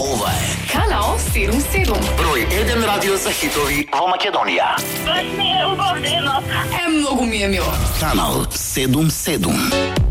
Ова е Kanal 77. број 1 радио за хитови во Македонија. Многу ми е мило. Канал 77.